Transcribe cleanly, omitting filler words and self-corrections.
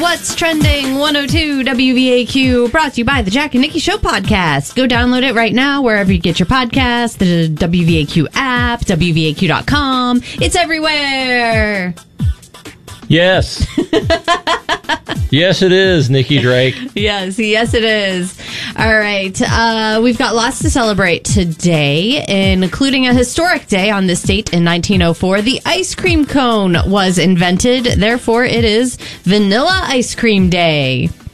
What's Trending 102 WVAQ, brought to you by the Jack and Nikki Show podcast. Go download it right now wherever you get your podcast, the WVAQ app, WVAQ.com. It's everywhere. Yes. Yes, it is, Nikki Drake. Yes, it is. All right. We've got lots to celebrate today, including a historic day on this date in 1904. The ice cream cone was invented. Therefore, it is Vanilla Ice Cream Day.